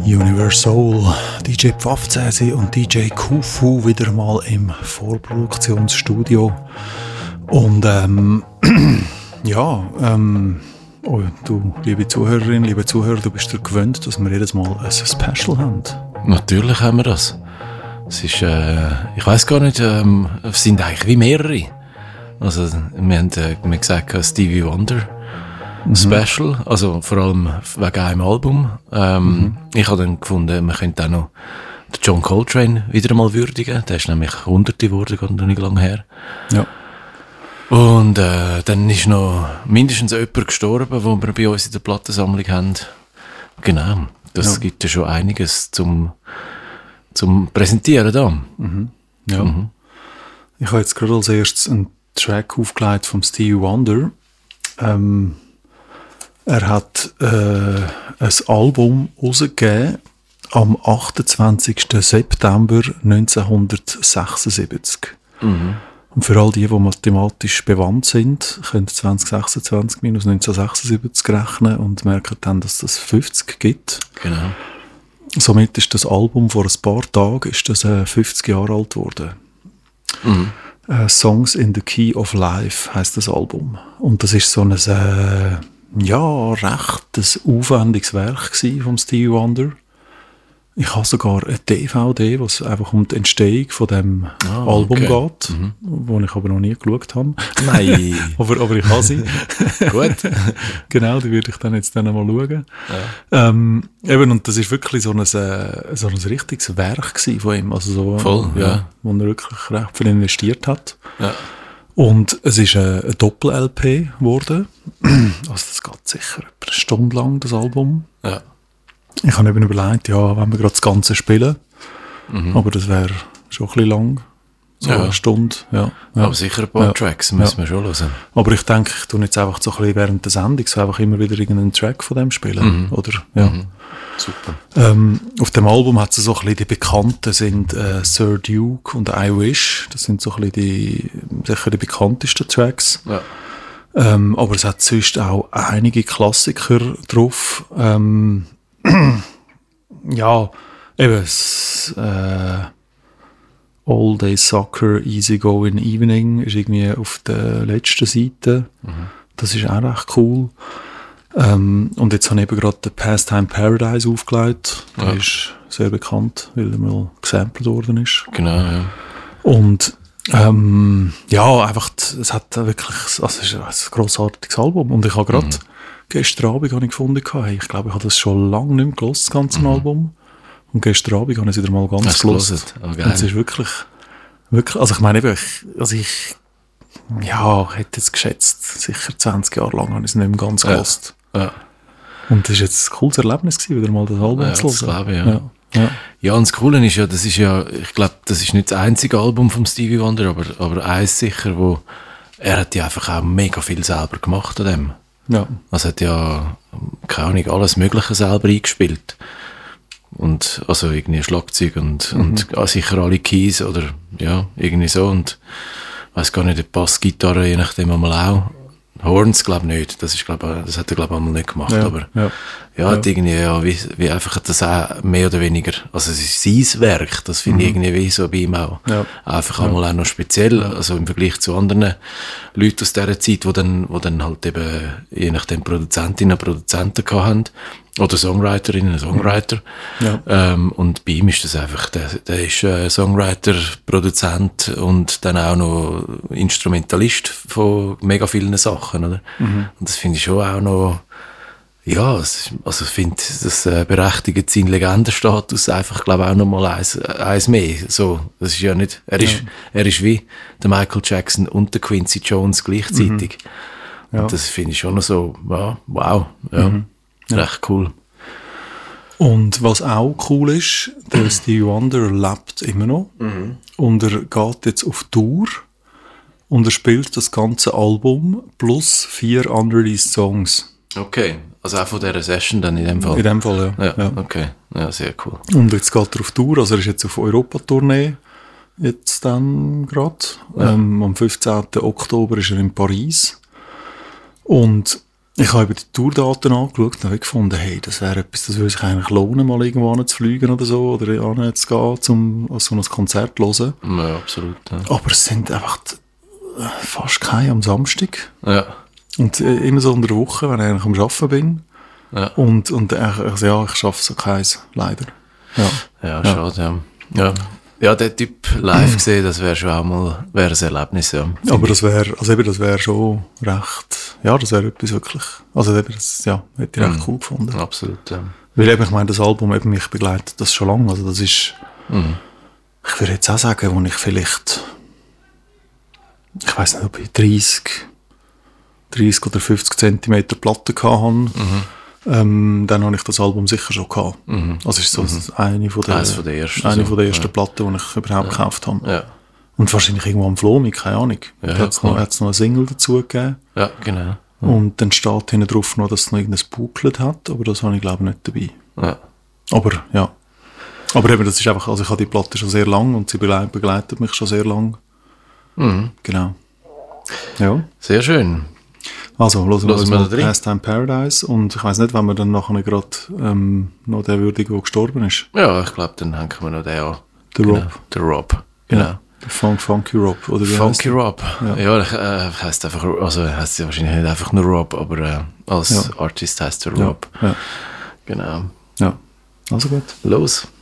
Universal, DJ Pfaffzäsi und DJ Kufu wieder mal im Vorproduktionsstudio. Und oh, du, liebe Zuhörerin, liebe Zuhörer, du bist dir gewöhnt, dass wir jedes Mal ein Special haben. Natürlich haben wir das. Es ist, ich weiss gar nicht, es sind eigentlich wie mehrere. Also, wir haben gesagt, Stevie Wonder Special, also vor allem wegen einem Album. Ich habe dann gefunden, man könnte auch noch den John Coltrane wieder mal würdigen. Der ist nämlich Hunderte geworden, gar nicht lange her. Ja. Und dann ist noch mindestens jemand gestorben, den wir bei uns in der Plattensammlung haben. Genau, das gibt ja schon einiges zum Präsentieren da. Mhm. Ja. Mhm. Ich habe jetzt gerade als erstes einen Track aufgelegt vom Stevie Wonder. Er hat ein Album rausgegeben am 28. September 1976. Mhm. Und für all die mathematisch bewandt sind, können 2026 minus 1976 rechnen und merken dann, dass das 50 gibt. Genau. Somit ist das Album vor ein paar Tagen 50 Jahre alt geworden. Mhm. Songs in the Key of Life heisst das Album. Und das ist so ein recht aufwendiges Werk vom Stevie Wonder. Ich habe sogar eine DVD, wo es einfach um die Entstehung von dem Album geht, wo ich aber noch nie geschaut habe. Nein. aber ich habe sie. Gut. Genau, die würde ich dann jetzt mal schauen. Ja. Und das ist wirklich so ein richtiges Werk von ihm. Also so, voll, ja. Wo er wirklich recht viel investiert hat. Ja. Und es ist eine Doppel-LP geworden. Also das geht sicher etwa eine Stunde lang, das Album. Ja. Ich habe eben überlegt, wenn wir gerade das Ganze spielen, aber das wäre schon ein bisschen lang, so eine Stunde. Ja. Aber sicher ein paar Tracks müssen wir schon hören. Aber ich denke, ich tue jetzt einfach so ein bisschen während der Sendung so einfach immer wieder irgendeinen Track von dem spielen, oder? Ja. Mhm. Super. Auf dem Album hat es so ein bisschen die Bekannten sind Sir Duke und I Wish, das sind so ein bisschen sicher die bekanntesten Tracks. Ja. Aber es hat sonst auch einige Klassiker drauf. Ja, eben All Day Soccer, Easy Going Evening ist irgendwie auf der letzten Seite. Das ist auch recht cool. Und jetzt habe ich eben gerade den Pastime Paradise aufgelegt. Der ist sehr bekannt, weil er mal gesampelt worden ist. Genau, ja. Und einfach, es hat wirklich, also es ist ein grossartiges Album. Und ich habe gerade gestern Abend gefunden, ich glaube, ich habe das schon lange nicht mehr gehört, das ganze Album. Und gestern Abend habe ich es wieder mal ganz gehört. Und es ist wirklich, also ich meine, ich hätte jetzt geschätzt, sicher 20 Jahre lang habe ich es nicht mehr ganz gehört. Ja. Und das war jetzt ein cooles Erlebnis gewesen, wieder mal das Album zu hören. Ja, und das Coole ist ich glaube, das ist nicht das einzige Album von Stevie Wonder, aber eins sicher, wo er hat ja einfach auch mega viel selber gemacht an dem. Ja. Also hat ja, keine Ahnung, alles Mögliche selber eingespielt. Und, also irgendwie Schlagzeug und sicher alle Keys oder, irgendwie so. Und, weiss gar nicht, Bassgitarre, je nachdem einmal auch. Horns, glaube ich nicht. Das hat er, glaube ich, einmal nicht gemacht. Aber, hat irgendwie, wie einfach das auch mehr oder weniger, also es ist sein Werk, das finde ich irgendwie wie so bei ihm auch. Ja. Einfach einmal auch noch speziell, also im Vergleich zu anderen Leuten aus dieser Zeit, die dann halt eben, je nachdem Produzentinnen und Produzenten hatten. Oder Songwriterinnen und Songwriter. Ja. Und bei ihm ist das einfach, der ist Songwriter, Produzent und dann auch noch Instrumentalist von mega vielen Sachen, oder? Und das finde ich schon auch noch, also ich finde, das berechtigt seinen Legendenstatus einfach, glaube ich, auch noch mal eins mehr. So, das ist ja nicht, er ist wie der Michael Jackson und der Quincy Jones gleichzeitig. Und das finde ich schon noch so, wow, recht cool. Und was auch cool ist, der Stevie Wonder lebt immer noch. Und er geht jetzt auf Tour und er spielt das ganze Album plus 4 unreleased Songs. Okay, also auch von dieser Session dann in dem Fall? In dem Fall, ja. Okay, ja, sehr cool. Und jetzt geht er auf Tour, also er ist jetzt auf Europatournee jetzt dann gerade. Am 15. Oktober ist er in Paris. Und Ich habe über die Tourdaten angeschaut und habe gefunden, hey, das wäre etwas, das würde sich eigentlich lohnen, mal irgendwo zu fliegen oder so, oder zu gehen, um so ein Konzert zu hören. Ja, absolut. Ja. Aber es sind einfach fast keine am Samstag. Ja. Und immer so unter der Woche, wenn ich eigentlich am Arbeiten bin. Ja. Und also, ja, ich schaffe so keins, leider. Ja, schade, ja. Ja, der Typ live gesehen, das wäre schon auch mal ein Erlebnis, ja. Aber das wäre schon recht, ja, das wäre etwas wirklich, also eben, das, ja, hätte ich recht cool gefunden. Absolut, ja. Weil eben, ich meine, das Album eben mich begleitet das schon lange, also das ist, ich würde jetzt auch sagen, wo ich vielleicht, ich weiss nicht, ob ich 30 oder 50 Zentimeter Platte hatte, dann habe ich das Album sicher schon gehabt. Also ist so eine von der ersten Platten, die ich überhaupt gekauft habe. Ja. Und wahrscheinlich irgendwo am Flomik, keine Ahnung. Ja, Da hat es noch eine Single dazu gegeben. Ja, genau. Und dann steht hinten drauf noch, dass es noch irgendein Booklet hat, aber das habe ich glaube nicht dabei. Ja. Aber ja. Aber eben, das ist einfach, also ich habe die Platte schon sehr lang und sie begleitet mich schon sehr lang. Genau. Ja. Sehr schön. Also, hören wir da mal drin. Pastime Paradise und ich weiss nicht, wenn wir dann nachher gerade noch der würdigen, der gestorben ist. Ja, ich glaube, dann hängen wir noch den an. Der Genau. Rob. Der Rob, genau. Der Funky Rob, oder wie Funky heisst Rob. Ja, heisst einfach, also heisst ja wahrscheinlich nicht einfach nur Rob, aber als Artist heisst er der? Rob. Ja. Genau. Ja. Also gut. Los.